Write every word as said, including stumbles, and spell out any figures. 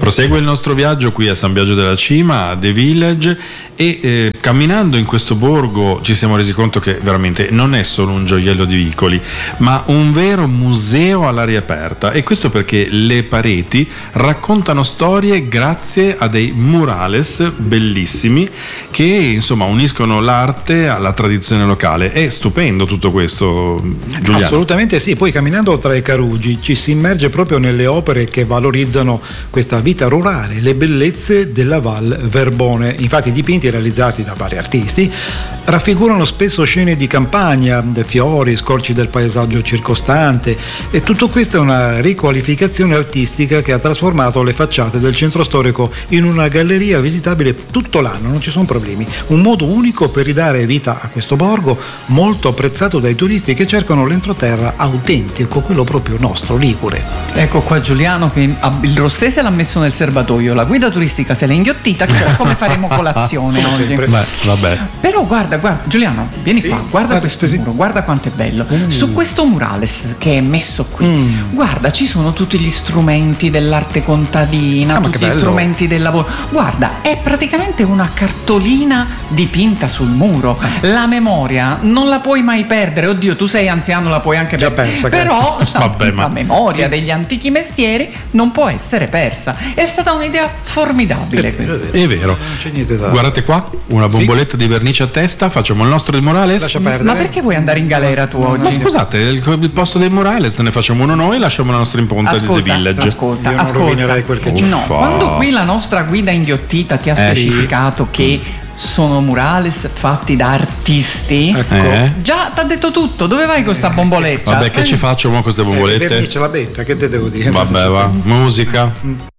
Prosegue il nostro viaggio qui a San Biagio della Cima, a The Village, e eh, camminando in questo borgo ci siamo resi conto che veramente non è solo un gioiello di vicoli, ma un vero museo all'aria aperta, e questo perché le pareti raccontano storie grazie a dei murales bellissimi che insomma uniscono l'arte alla tradizione locale. È stupendo tutto questo, Giuliano. Assolutamente sì, poi camminando tra i carugi ci si immerge proprio nelle opere che valorizzano questa vita rurale, le bellezze della Val Verbone. Infatti i dipinti realizzati da vari artisti raffigurano spesso scene di campagna, fiori, scorci del paesaggio circostante, e tutto questo è una riqualificazione artistica che ha trasformato le facciate del centro storico in una galleria visitabile tutto l'anno, non ci sono problemi. Un modo unico per ridare vita a questo borgo, molto apprezzato dai turisti che cercano l'entroterra autentico, quello proprio nostro, ligure. Ecco qua Giuliano che il rossese l'ha messo nel serbatoio, la guida turistica se l'è inghiottita, chissà come faremo colazione oggi. Beh, vabbè. Però guarda, guarda Giuliano, vieni sì, qua, guarda questo sì. muro, guarda quanto è bello. Mm. Su questo murales che è messo qui, mm. guarda, ci sono tutti gli strumenti dell'arte contadina, ah, tutti gli strumenti del lavoro. Guarda, è praticamente una cartolina dipinta sul muro. La memoria non la puoi mai perdere. Oddio, tu sei anziano, la puoi anche perdere. Pensa, però la, Vabbè, ma... la memoria degli antichi mestieri non può essere persa. È stata un'idea formidabile. È vero, è vero. Non c'è niente da... Guardate qua, una bomboletta sì. di vernice a testa, facciamo il nostro di Morales. Ma perché vuoi andare in galera tu oggi? Ma scusate, il, il posto dei Morales ne facciamo uno noi, lasciamo la nostra impronta di The Village. Ascolta, Io non ascolta. Quel che c'è. No, quando qui la nostra guida inghiottita ti ha eh, specificato sì. che sono murales fatti da artisti, ecco. eh. già ti ha detto tutto. Dove vai con sta bomboletta? Vabbè, che eh. ci faccio con queste bombolette? Eh, vernice la betta, che te devo dire? Vabbè, va, musica.